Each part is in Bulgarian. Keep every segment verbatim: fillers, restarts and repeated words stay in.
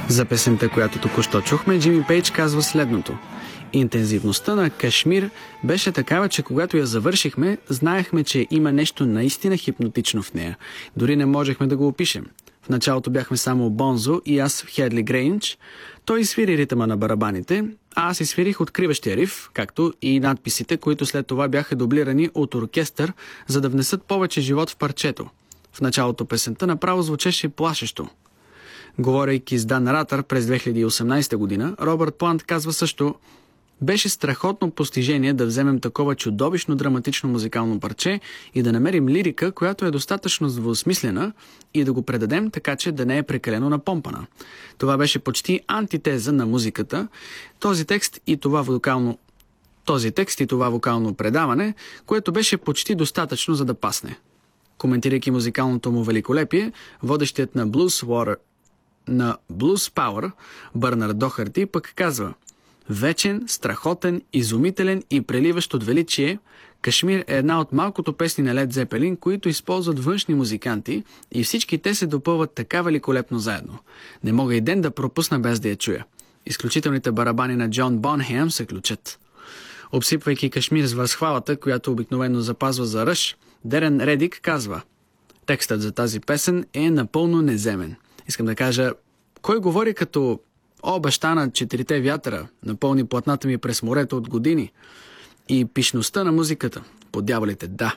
За песента, която току-що чухме, Джимми Пейдж казва следното: интензивността на Кашмир беше такава, че когато я завършихме, знаехме, че има нещо наистина хипнотично в нея. Дори не можехме да го опишем. В началото бяхме само Бонзо и аз в Хедли Грейндж. Той свири ритъма на барабаните, а аз изсвирих откриващия риф, както и надписите, които след това бяха дублирани от оркестър, за да внесат повече живот в парчето. В началото песента направо звучеше плашещо. Говорейки с Дан Ратър през две хиляди и осемнадесета година, Робърт Плант казва също: беше страхотно постижение да вземем такова чудовищно драматично музикално парче и да намерим лирика, която е достатъчно двусмислена, и да го предадем така, че да не е прекалено напомпана. Това беше почти антитеза на музиката. Този текст и това вокално, този текст и това вокално предаване, което беше почти достатъчно, за да пасне. Коментирайки музикалното му великолепие, водещият на Blues Water на Blues Power, Бърнард Дохарти, пък казва: вечен, страхотен, изумителен и преливащ от величие, Кашмир е една от малкото песни на Лед Зепелин, които използват външни музиканти, и всички те се допълват така великолепно заедно. Не мога и ден да пропусна без да я чуя. Изключителните барабани на Джон Бонхем са ключът. Обсипвайки Кашмир с възхвалата, която обикновено запазва за Ръш, Дерен Редик казва: текстът за тази песен е напълно неземен. Искам да кажа, кой говори като о, баща на четирите вятъра, напълни платната ми през морето от години, и пишността на музиката, по дяволите, да.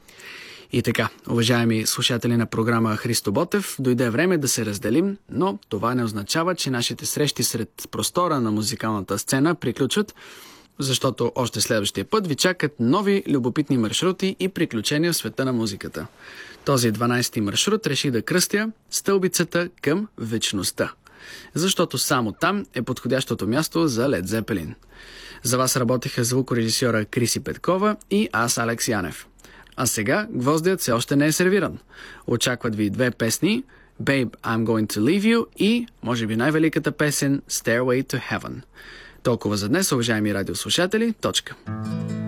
И така, уважаеми слушатели на програма Христо Ботев, дойде време да се разделим, но това не означава, че нашите срещи сред простора на музикалната сцена приключват, защото още следващия път ви чакат нови любопитни маршрути и приключения в света на музиката. Този дванадесети маршрут реши да кръстя Стълбицата към вечността, защото само там е подходящото място за Лед Зепелин. За вас работеха звукорежисьора Криси Петкова и аз, Алекс Янев. А сега гвоздият все още не е сервиран. Очакват ви две песни: Babe, I'm Going to Leave You и, може би, най-великата песен Stairway to Heaven. Толкова за днес, уважаеми радиослушатели. Точка.